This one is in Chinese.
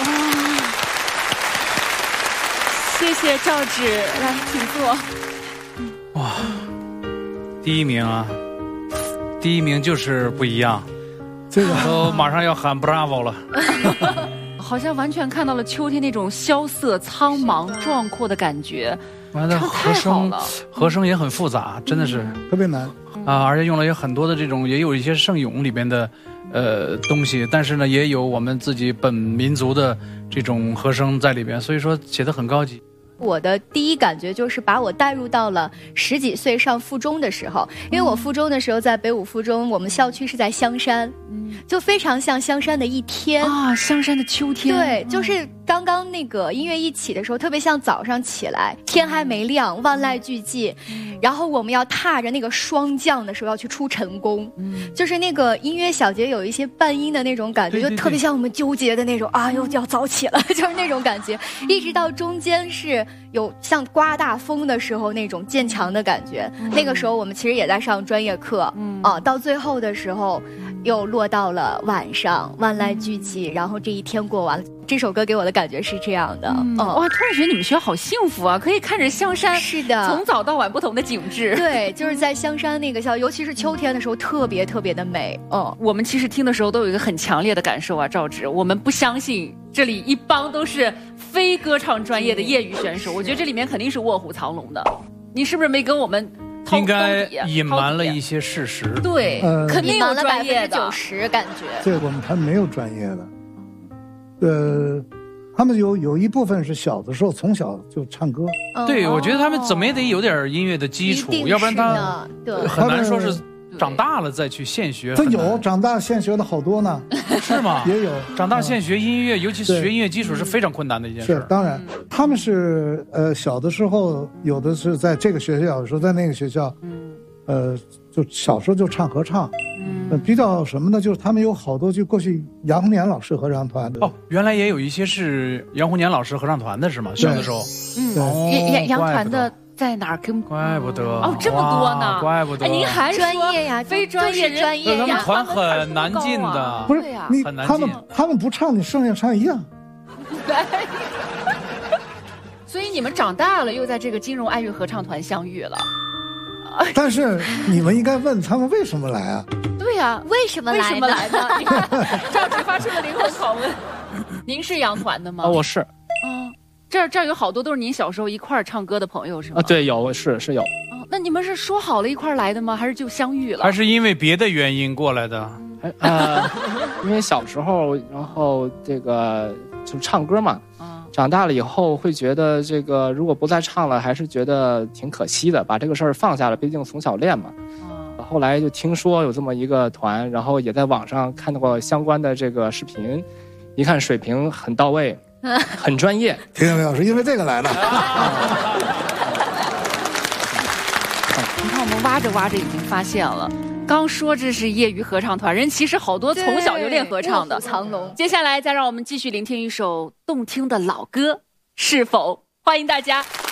谢谢赵芷，来请坐。 哇，第一名啊，第一名就是不一样， 这个都马上要喊 Bravo 了。 好像完全看到了秋天那种萧瑟、苍茫、壮阔的感觉。 完了，和声也很复杂，真的是特别难啊！而且用了有很多的这种，也有一些圣咏里边的东西，但是呢，也有我们自己本民族的这种和声在里边，所以说写得很高级。 我的第一感觉就是把我带入到了10几岁上附中的时候，因为我附中的时候在北五附中，我们校区是在香山，就非常像香山的一天啊，香山的秋天。 对，就是刚刚那个音乐一起的时候，特别像早上起来，天还没亮，万籁俱寂，然后我们要踏着那个霜降的时候要去出晨宫，就是那个音乐小节有一些半音的那种感觉，就特别像我们纠结的那种啊，又要早起了，就是那种感觉，一直到中间是有像刮大风的时候那种渐强的感觉。那个时候我们其实也在上专业课，到最后的时候又落到了晚上，万籁俱寂，然后这一天过完了。这首歌给我的感觉是这样的， 哇！突然觉得你们学校好幸福啊，可以看着香山， 是的， 从早到晚不同的景致。 对，就是在香山那个校，尤其是秋天的时候，特别特别的美。 我们其实听的时候都有一个很强烈的感受啊，赵芷，我们不相信这里一帮都是非歌唱专业的业余选手，我觉得这里面肯定是卧虎藏龙的。你是不是没跟我们？ 应该隐瞒了一些事实。 对，肯定有专业的 90%感觉。 这我们还没有专业的。他们有一部分是小的时候从小就唱歌。 对，我觉得他们怎么也得有点音乐的基础，要不然他很难说是长大了再去现学。 他有长大现学的好多呢。 是吗？ 也有长大现学音乐，尤其是学音乐基础是非常困难的一件事。 是，当然他们是小的时候有的是在这个学校，有的时候在那个学校，就小时候就唱合唱。比较什么呢？就是他们有好多就过去杨红年老师合唱团的。 原来也有一些是杨红年老师合唱团的是吗？小的时候。 杨团的在哪儿？ 怪不得这么多呢， 怪不得。 您还专业呀， 非专业专业呀， 他们团很难进的。 不是你他们不唱，你剩下唱一样。 所以你们长大了，又在这个金融爱乐合唱团相遇了。 但是你们应该问他们为什么来啊？ 对呀， 为什么来呢？ 你看，赵芷发出了灵魂拷问。您是杨团的吗？ 我是。 这儿有好多都是您小时候一块儿唱歌的朋友是吗？ 对，有是有。 那你们是说好了一块儿来的吗？还是就相遇了？ 还是因为别的原因过来的？ 因为小时候，然后这个就唱歌嘛。长大了以后会觉得这个如果不再唱了，还是觉得挺可惜的，把这个事儿放下了，毕竟从小练嘛。后来就听说有这么一个团，然后也在网上看到过相关的这个视频，一看水平很到位，很专业。 听见没有？是因为这个来的。 你看我们挖着挖着已经发现了。刚说这是业余合唱团，人其实好多从小就练合唱的。 藏龙。 接下来再让我们继续聆听一首动听的老歌，是否？欢迎大家。